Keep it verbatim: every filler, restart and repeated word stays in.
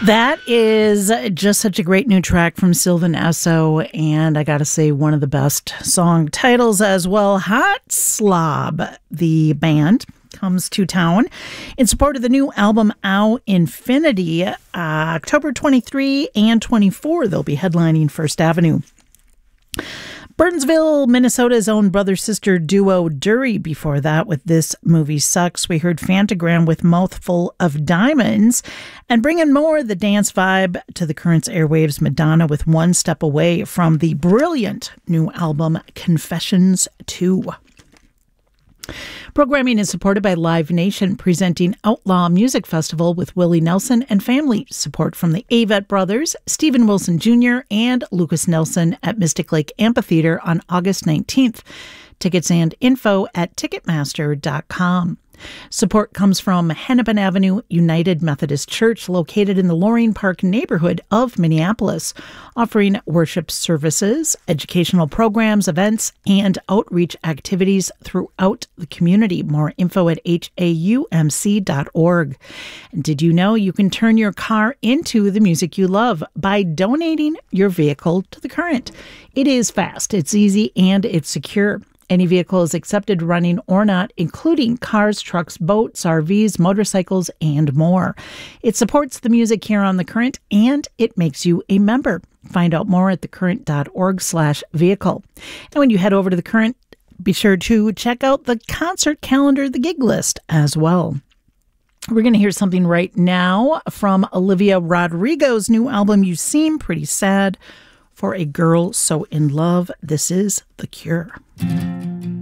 That is just such a great new track from Sylvan Esso, and I gotta say, one of the best song titles as well. Hot Slob, the band, comes to town in support of the new album Ow Infinity. Uh, October twenty-third and twenty-fourth, they'll be headlining First Avenue. Burnsville, Minnesota's own brother-sister duo Dury. Before that, with This Movie Sucks, we heard Fantagram with Mouthful of Diamonds. And bringing more the dance vibe to the Currents airwaves, Madonna with One Step Away from the brilliant new album Confessions two. Programming is supported by Live Nation, presenting Outlaw Music Festival with Willie Nelson and family. Support from the Avett Brothers, Stephen Wilson Junior, and Lucas Nelson at Mystic Lake Amphitheater on August nineteenth. Tickets and info at ticketmaster dot com. Support comes from Hennepin Avenue United Methodist Church, located in the Loring Park neighborhood of Minneapolis, offering worship services, educational programs, events, and outreach activities throughout the community. More info at H A U M C dot org. And did you know you can turn your car into the music you love by donating your vehicle to The Current? It is fast, it's easy, and it's secure. Any vehicle is accepted, running or not, including cars, trucks, boats, R Vs, motorcycles, and more. It supports the music here on The Current, and it makes you a member. Find out more at thecurrent.org slash vehicle. And when you head over to The Current, be sure to check out the concert calendar, the gig list as well. We're going to hear something right now from Olivia Rodrigo's new album, You Seem Pretty Sad for a Girl So in Love. This is The Cure.